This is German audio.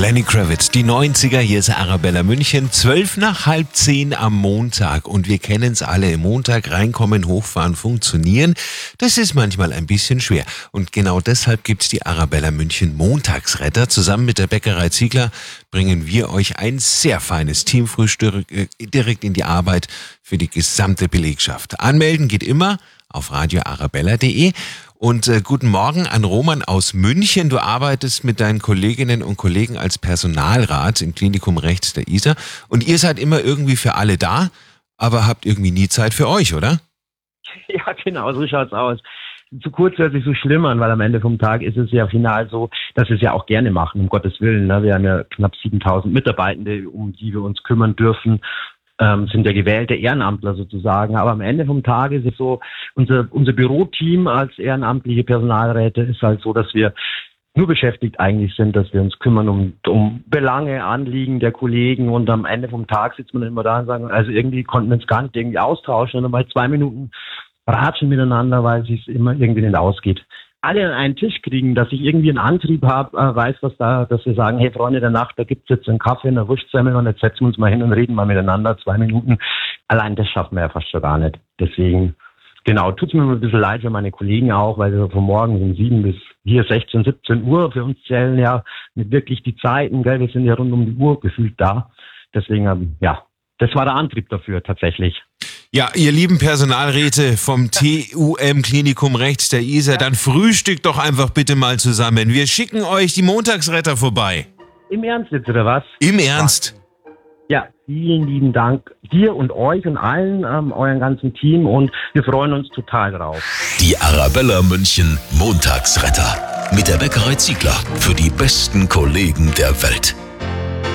Lenny Kravitz, die 90er, hier ist Arabella München, 9:55 am Montag und wir kennen es alle, Montag reinkommen, hochfahren, funktionieren, das ist manchmal ein bisschen schwer und genau deshalb gibt es die Arabella München Montagsretter. Zusammen mit der Bäckerei Ziegler bringen wir euch ein sehr feines Teamfrühstück direkt in die Arbeit für die gesamte Belegschaft. Anmelden geht immer auf radioarabella.de. Und guten Morgen an Roman aus München. Du arbeitest mit deinen Kolleginnen und Kollegen als Personalrat im Klinikum rechts der Isar. Und ihr seid immer irgendwie für alle da, aber habt irgendwie nie Zeit für euch, oder? Ja, genau, so schaut's aus. Zu kurz hört sich so schlimm an, weil am Ende vom Tag ist es ja final so, dass wir es ja auch gerne machen, um Gottes Willen. Ne? Wir haben ja knapp 7.000 Mitarbeitende, um die wir uns kümmern dürfen. Sind ja gewählte Ehrenamtler sozusagen. Aber am Ende vom Tag ist es so, unser Büroteam als ehrenamtliche Personalräte ist halt so, dass wir nur beschäftigt eigentlich sind, dass wir uns kümmern um Belange, Anliegen der Kollegen und am Ende vom Tag sitzt man dann immer da und sagen, also irgendwie konnten wir uns gar nicht irgendwie austauschen und dann mal 2 Minuten ratschen miteinander, weil es sich immer irgendwie nicht ausgeht. Alle an einen Tisch kriegen, dass ich irgendwie einen Antrieb habe, weiß was da, dass wir sagen, hey Freunde der Nacht, da gibt's jetzt einen Kaffee, eine Wurstsemmel und jetzt setzen wir uns mal hin und reden mal miteinander, 2 Minuten. Allein das schaffen wir ja fast schon gar nicht. Deswegen, genau, tut's mir ein bisschen leid für meine Kollegen auch, weil wir von morgens um 7 bis hier 16, 17 Uhr für uns zählen ja mit wirklich die Zeiten, gell, wir sind ja rund um die Uhr gefühlt da. Deswegen, ja, das war der Antrieb dafür tatsächlich. Ja, ihr lieben Personalräte vom TUM Klinikum rechts der Isar, dann frühstückt doch einfach bitte mal zusammen. Wir schicken euch die Montagsretter vorbei. Im Ernst jetzt, oder was? Im Ernst? Ja, vielen lieben Dank dir und euch und allen, euren ganzen Team und wir freuen uns total drauf. Die Arabella München Montagsretter mit der Bäckerei Ziegler für die besten Kollegen der Welt.